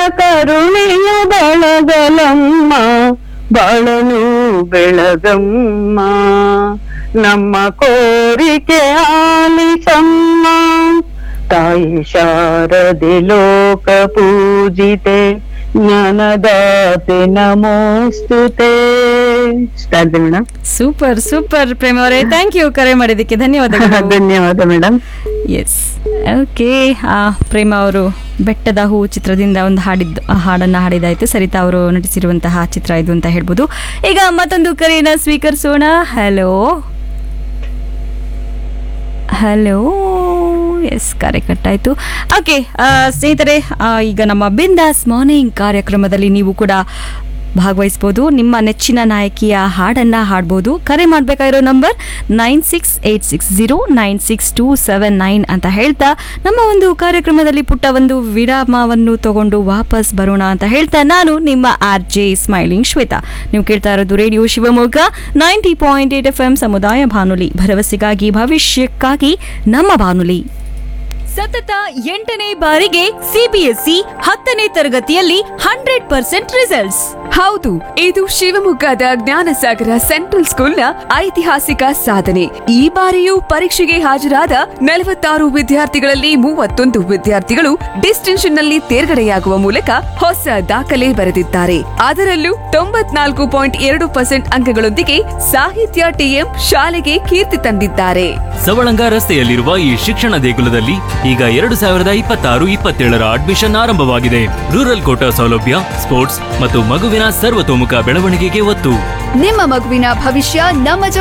ಕರುಣೆಯ ಬೆಳಗಲಮ್ಮ ಬಾಳನು ಬೆಳಗಮ್ಮ. ನಮ್ಮ ಕೋರಿಕೆ ಆಲಿಸಮ್ಮ ತಾಯಿ ಶಾರದೆ ಲೋಕ ಪೂಜಿತೆ ಜ್ಞಾನದಾತೆ ನಮೋಸ್ತುತೆ. ಮೇಡಮ್ ಸೂಪರ್ ಸೂಪರ್ ಪ್ರೇಮ ಅವರೇ, ಥ್ಯಾಂಕ್ ಯು ಕರೆ ಮಾಡಿದ್ದಕ್ಕೆ ಧನ್ಯವಾದಗಳು. ಧನ್ಯವಾದ ಮೇಡಮ್. S, okay. ಪ್ರೇಮ ಅವರು ಬೆಟ್ಟದ ಹೂ ಚಿತ್ರದಿಂದ ಒಂದು ಹಾಡನ್ನು ಹಾಡಿದಾಯ್ತು. ಸರಿತಾ ಅವರು ನಟಿಸಿರುವಂತಹ ಚಿತ್ರ ಇದು ಅಂತ ಹೇಳ್ಬೋದು. ಈಗ ಮತ್ತೊಂದು ಕರೆಯನ್ನ ಸ್ವೀಕರಿಸೋಣ. ಹಲೋ ಹಲೋ, ಎಸ್, ಕರೆ ಕಟ್ಟಾಯಿತು. ಓಕೆ ಸ್ನೇಹಿತರೆ, ಈಗ ನಮ್ಮ ಬಿಂದಾಸ್ ಮಾರ್ನಿಂಗ್ ಕಾರ್ಯಕ್ರಮದಲ್ಲಿ ನೀವು ಕೂಡ ಭಾಗವಹಿಸ್ಬೋದು. ನಿಮ್ಮ ನೆಚ್ಚಿನ ನಾಯಕಿಯ ಹಾಡನ್ನು ಹಾಡ್ಬೋದು. ಕರೆ ಮಾಡಬೇಕಾಗಿರೋ ನಂಬರ್ 9686096279 ಅಂತ ಹೇಳ್ತಾ ನಮ್ಮ ಒಂದು ಕಾರ್ಯಕ್ರಮದಲ್ಲಿ ಪುಟ್ಟ ಒಂದು ವಿರಾಮವನ್ನು ತಗೊಂಡು ವಾಪಸ್ ಬರೋಣ ಅಂತ ಹೇಳ್ತಾ ನಾನು ನಿಮ್ಮ RJ ಸ್ಮೈಲಿಂಗ್ ಶ್ವೇತಾ. ನೀವು ಕೇಳ್ತಾ ಇರೋದು ರೇಡಿಯೋ ಶಿವಮೊಗ್ಗ 90.8 FM ಸಮುದಾಯ ಬಾನುಲಿ, ಭರವಸೆಗಾಗಿ ಭವಿಷ್ಯಕ್ಕಾಗಿ ನಮ್ಮ ಬಾನುಲಿ. ಸತತ 8ನೇ ಬಾರಿಗೆ CBSE 10ನೇ ತರಗತಿಯಲ್ಲಿ 100% ರಿಸಲ್ಟ್ಸ್. ಹೌದು, ಇದು ಶಿವಮೊಗ್ಗದ ಜ್ಞಾನಸಾಗರ ಸೆಂಟ್ರಲ್ ಸ್ಕೂಲ್ನ ಐತಿಹಾಸಿಕ ಸಾಧನೆ. ಈ ಬಾರಿಯೂ ಪರೀಕ್ಷೆಗೆ ಹಾಜರಾದ 46 ವಿದ್ಯಾರ್ಥಿಗಳಲ್ಲಿ 31 ವಿದ್ಯಾರ್ಥಿಗಳು ಡಿಸ್ಟಿಂಕ್ಷನ್ ನಲ್ಲಿ ತೇರ್ಗಡೆಯಾಗುವ ಮೂಲಕ ಹೊಸ ದಾಖಲೆ ಬರೆದಿದ್ದಾರೆ. ಅದರಲ್ಲೂ 94.2% ಅಂಕಗಳೊಂದಿಗೆ ಸಾಹಿತ್ಯ TM ಶಾಲೆಗೆ ಕೀರ್ತಿ ತಂದಿದ್ದಾರೆ. ಸವಳಂಗ ರಸ್ತೆಯಲ್ಲಿರುವ ಈ ಶಿಕ್ಷಣ ದೇಗುಲದಲ್ಲಿ ಈಗ 2026-27 ಅಡ್ಮಿಷನ್ ಆರಂಭವಾಗಿದೆ. ರೂರಲ್ ಕೋಟಾ ಸೌಲಭ್ಯ, ಸ್ಪೋರ್ಟ್ಸ್ ಮತ್ತು ಮಗುವಿನ ಸರ್ವತೋಮುಖ ಬೆಳವಣಿಗೆಗೆ ಒತ್ತು. ನಿಮ್ಮ ಮಗುವಿನ ಭವಿಷ್ಯ ನಮ್ಮ